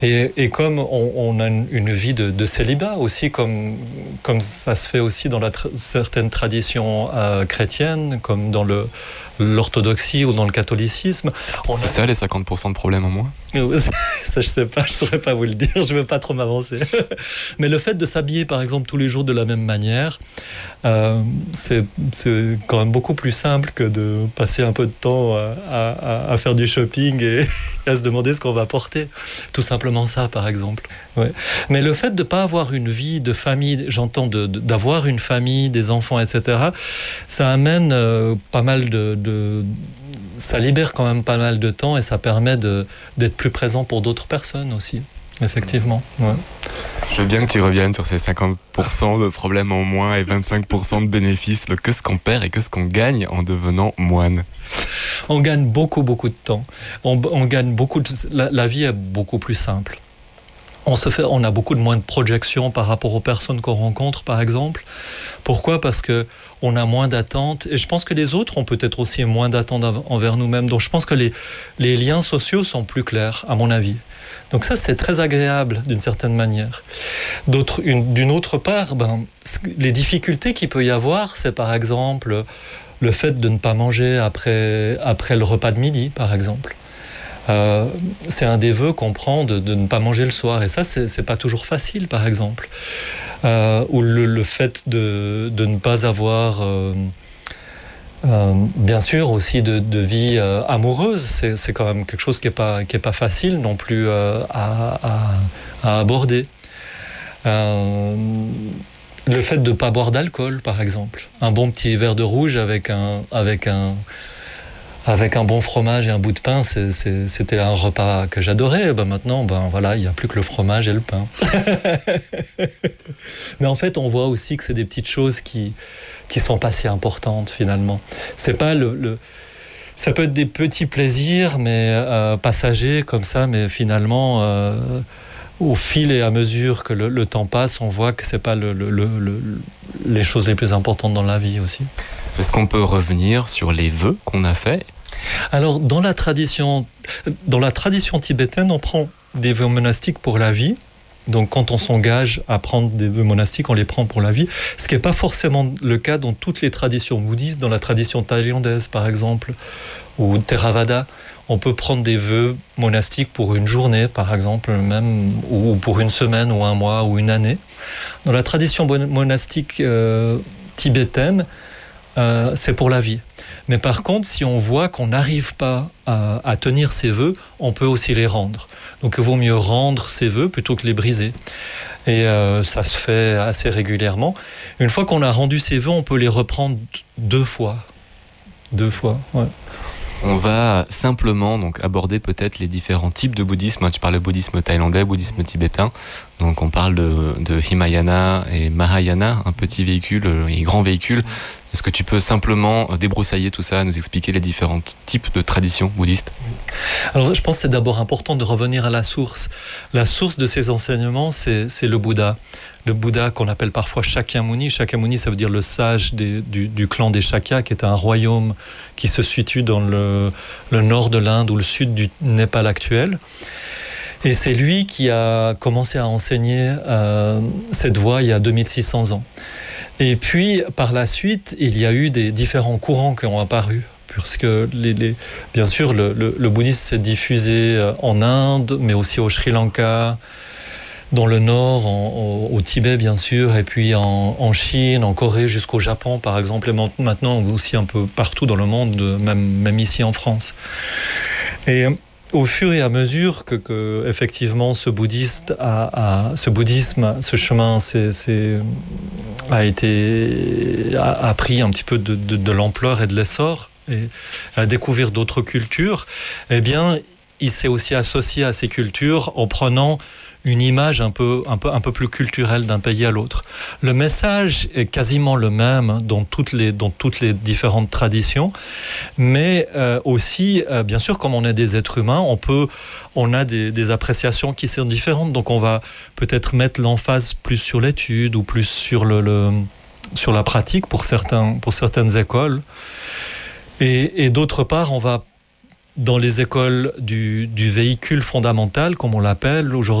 Et comme on a une vie de célibat aussi, comme ça se fait aussi dans certaines traditions chrétiennes, comme dans l'orthodoxie ou dans le catholicisme. C'est ça les 50% de problèmes en moins? Ça, je sais pas, je saurais pas vous le dire, je veux pas trop m'avancer. Mais le fait de s'habiller, par exemple, tous les jours de la même manière, c'est quand même beaucoup plus simple que de passer un peu de temps à faire du shopping et à se demander ce qu'on va porter. Tout simplement ça, par exemple. Ouais. Mais le fait de pas avoir une vie de famille, j'entends d'avoir une famille, des enfants, etc., ça amène pas mal ça libère quand même pas mal de temps et ça permet d'être plus présent pour d'autres personnes aussi. Effectivement. Ouais. Je veux bien que tu reviennes sur ces 50% de problèmes en moins et 25% de bénéfices. Qu'est-ce qu'on perd et qu'est-ce qu'on gagne en devenant moine? On gagne beaucoup de temps. On gagne la vie est beaucoup plus simple. On a beaucoup de moins de projections par rapport aux personnes qu'on rencontre, par exemple. Pourquoi ? Parce que on a moins d'attentes. Et je pense que les autres ont peut-être aussi moins d'attentes envers nous-mêmes. Donc je pense que les liens sociaux sont plus clairs, à mon avis. Donc ça, c'est très agréable d'une certaine manière. D'une autre part, les difficultés qu'il peut y avoir, c'est par exemple le fait de ne pas manger après le repas de midi, par exemple. C'est un des vœux qu'on prend de ne pas manger le soir. Et ça, c'est pas toujours facile, par exemple. Ou le fait de ne pas avoir... bien sûr aussi de vie amoureuse, c'est quand même quelque chose qui est pas facile non plus à aborder. Le fait de ne pas boire d'alcool, par exemple. Un bon petit verre de rouge avec un bon fromage et un bout de pain, c'était un repas que j'adorais. Maintenant, voilà, il n'y a plus que le fromage et le pain. Mais en fait, on voit aussi que c'est des petites choses qui sont pas si importantes finalement. C'est pas ça peut être des petits plaisirs, mais passagers comme ça, mais finalement, au fil et à mesure que le temps passe, on voit que c'est pas les choses les plus importantes dans la vie aussi. Est-ce qu'on peut revenir sur les vœux qu'on a faits ? Alors, dans la tradition tibétaine, on prend des vœux monastiques pour la vie. Donc, quand on s'engage à prendre des vœux monastiques, on les prend pour la vie. Ce qui n'est pas forcément le cas dans toutes les traditions bouddhistes. Dans la tradition thaïlandaise, par exemple, ou Theravada, on peut prendre des vœux monastiques pour une journée, par exemple, même, ou pour une semaine, ou un mois, ou une année. Dans la tradition monastique tibétaine, c'est pour la vie. Mais par contre, si on voit qu'on n'arrive pas à tenir ses vœux, on peut aussi les rendre. Donc il vaut mieux rendre ses vœux plutôt que les briser. Et ça se fait assez régulièrement. Une fois qu'on a rendu ses vœux, on peut les reprendre deux fois. Ouais. On va simplement donc aborder peut-être les différents types de bouddhisme. Tu parles de bouddhisme thaïlandais, bouddhisme tibétain. Donc on parle de Hinayana et Mahayana, un petit véhicule et grand véhicule. Est-ce que tu peux simplement débroussailler tout ça, nous expliquer les différents types de traditions bouddhistes ? Alors je pense que c'est d'abord important de revenir à la source. La source de ces enseignements, c'est le Bouddha. Le Bouddha qu'on appelle parfois Shakyamuni. Shakyamuni, ça veut dire le sage du clan des Shakyas, qui est un royaume qui se situe dans le nord de l'Inde ou le sud du Népal actuel. Et c'est lui qui a commencé à enseigner cette voie il y a 2600 ans. Et puis, par la suite, il y a eu des différents courants qui ont apparu. Puisque, bien sûr, le bouddhisme s'est diffusé en Inde, mais aussi au Sri Lanka, dans le nord, au Tibet, bien sûr, et puis en Chine, en Corée, jusqu'au Japon, par exemple, et maintenant aussi un peu partout dans le monde, même ici en France. Et au fur et à mesure que effectivement, ce chemin a pris un petit peu de l'ampleur et de l'essor, et à découvrir d'autres cultures, eh bien, il s'est aussi associé à ces cultures en prenant une image un peu plus culturelle d'un pays à l'autre. Le message est quasiment le même dans toutes les différentes traditions, mais aussi, bien sûr, comme on est des êtres humains, on a des appréciations qui sont différentes. Donc, on va peut-être mettre l'emphase plus sur l'étude ou plus sur sur la pratique pour certaines écoles. Et d'autre part, on va dans les écoles du véhicule fondamental, comme on l'appelle aujourd'hui,